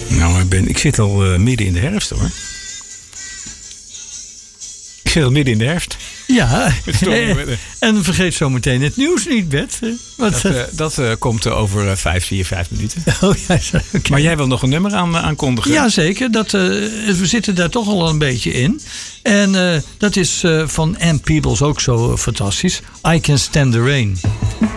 Nou, ik zit al midden in de herfst, hoor. Ik zit al midden in de herfst. Ja, en vergeet zometeen het nieuws niet, Bert. Dat komt over 5 minuten. Oh, ja, okay. Maar jij wil nog een nummer aankondigen? Ja, zeker. We zitten daar toch al een beetje in. En dat is van Ann Peebles ook zo fantastisch. I Can Stand the Rain.